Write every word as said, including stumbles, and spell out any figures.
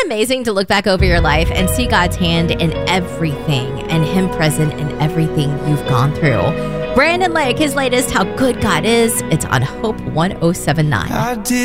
amazing to look back over your life and see God's hand in everything and Him present in everything you've gone through? Brandon Lake, his latest, How Good God Is. It's on Hope one oh seven point nine. I did